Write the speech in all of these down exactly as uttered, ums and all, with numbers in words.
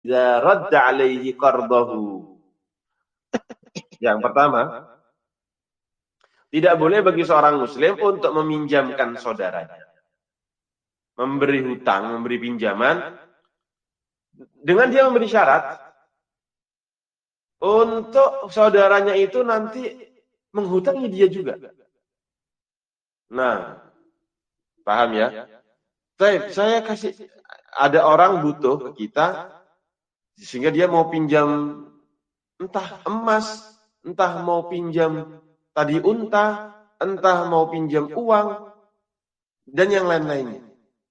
idza radda alaihi qardahu. Yang pertama, tidak boleh bagi seorang muslim untuk meminjamkan saudaranya. Memberi hutang, memberi pinjaman dengan dia memberi syarat untuk saudaranya itu nanti menghutangi dia juga. Nah, paham ya? Baik, saya kasih, ada orang butuh ke kita sehingga dia mau pinjam entah emas, entah mau pinjam tadi unta, entah mau pinjam uang, dan yang lain-lainnya.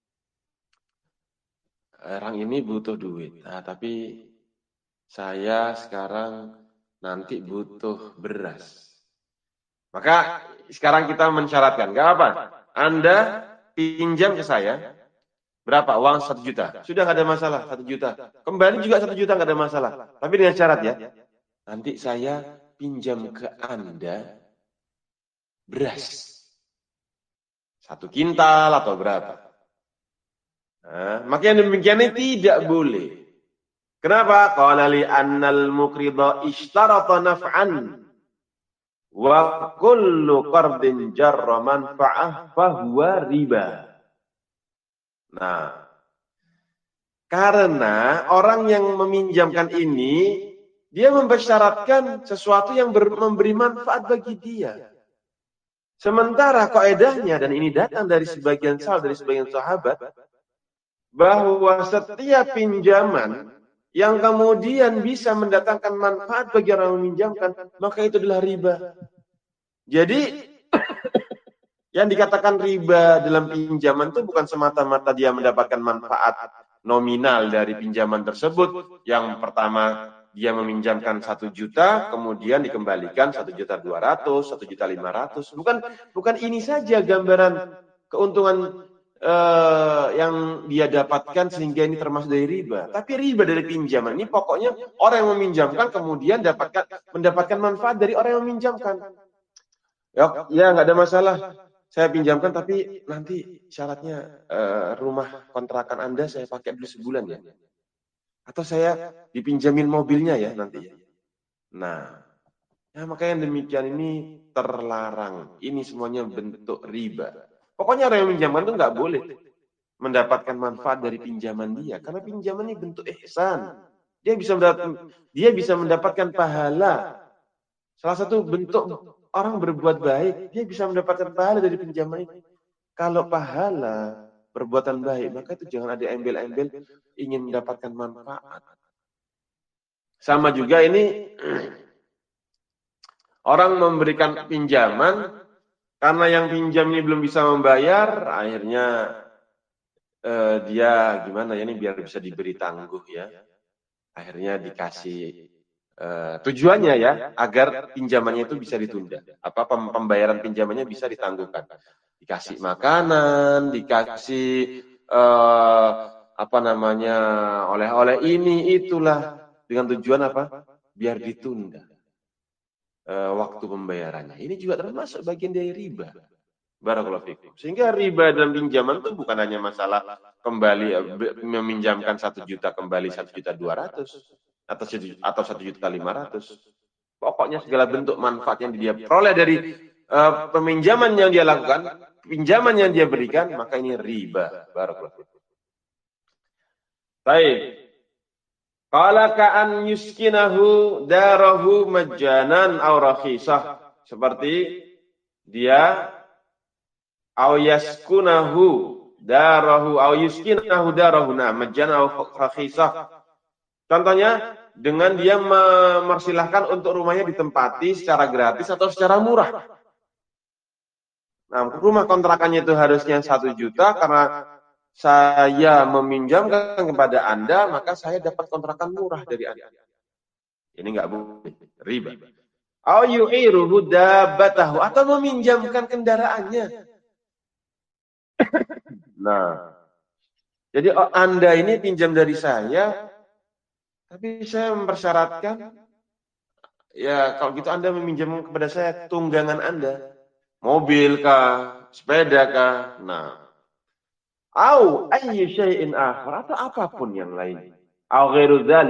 Orang ini butuh duit, nah, tapi saya sekarang nanti butuh beras. Maka sekarang kita mensyaratkan, gak apa, Anda pinjam ke saya, berapa? Uang satu juta. Sudah gak ada masalah, satu juta. Kembali juga satu juta gak ada masalah. Tapi dengan syarat ya, nanti saya pinjam ke Anda beras. Satu kintal atau berapa. Nah, maka yang demikian ini tidak boleh. Kenapa? Qala li annal muqridha ishtarata naf'an wa kullu qardin jarra manfa'ah fahuwa riba. Nah, karena orang yang meminjamkan ini dia mempersyaratkan sesuatu yang ber, memberi manfaat bagi dia. Sementara kaidahnya, dan ini datang dari sebagian sal dari sebagian sahabat, bahwa setiap pinjaman yang kemudian bisa mendatangkan manfaat bagi orang yang meminjamkan, maka itu adalah riba. Jadi, yang dikatakan riba dalam pinjaman itu bukan semata-mata dia mendapatkan manfaat nominal dari pinjaman tersebut. Yang pertama, dia meminjamkan satu juta, kemudian dikembalikan satu juta dua ratus, satu juta lima ratus. Bukan, bukan ini saja gambaran keuntungan Uh, yang dia dapatkan sehingga ini termasuk dari riba. Tapi riba dari pinjaman ini pokoknya orang yang meminjamkan kemudian dapatkan mendapatkan manfaat dari orang yang meminjamkan. Ya, ya nggak ada masalah. Saya pinjamkan tapi nanti syaratnya uh, rumah kontrakan Anda saya pakai dulu sebulan ya. Atau saya dipinjamin mobilnya ya nanti ya. Nah, ya makanya demikian ini terlarang. Ini semuanya bentuk riba. Pokoknya orang yang meminjamkan itu nggak boleh mendapatkan manfaat dari pinjaman dia, karena pinjaman ini bentuk ihsan. Dia bisa mendapat, dia bisa mendapatkan pahala. Salah satu bentuk orang berbuat baik, dia bisa mendapatkan pahala dari pinjaman ini. Kalau pahala perbuatan baik, maka itu jangan ada embel-embel ingin mendapatkan manfaat. Sama juga ini orang memberikan pinjaman. Karena yang pinjam ini belum bisa membayar, akhirnya eh, dia gimana ya ini biar bisa diberi tangguh ya. Akhirnya dikasih eh, tujuannya ya agar pinjamannya itu bisa ditunda. Apa pembayaran pinjamannya bisa ditangguhkan. Dikasih makanan, dikasih eh, apa namanya oleh-oleh ini itulah dengan tujuan apa? Biar ditunda waktu pembayarannya. Ini juga termasuk bagian dari riba. Barakallahu fikum. Sehingga riba dalam pinjaman itu bukan hanya masalah kembali meminjamkan satu juta kembali satu juta dua ratus atau atau satu juta lima ratus. Pokoknya segala bentuk manfaat yang dia peroleh dari uh, peminjaman yang dia lakukan, pinjaman yang dia berikan, maka ini riba. Barakallahu fikum. Baik. Qala ka'an yuskinahu darahu majjanan aw rakhisah. Seperti dia aw yaskunahu darahu aw yuskinahu darahu nah majjanan aw rakhisah. Contohnya dengan dia mempersilahkan untuk rumahnya ditempati secara gratis atau secara murah. Nah, rumah kontrakannya itu harusnya satu juta karena saya meminjamkan kepada Anda, maka saya dapat kontrakan murah dari Anda. Ini enggak boleh, riba. Au yu'iruhu dabbatahu atau meminjamkan kendaraannya. Nah, jadi Anda ini pinjam dari saya, tapi saya mempersyaratkan, ya kalau gitu Anda meminjam kepada saya tunggangan Anda, mobil kah, sepeda kah, nah. Au ayyi syai'in akhar atau apapun yang lain. au ghairu dzalik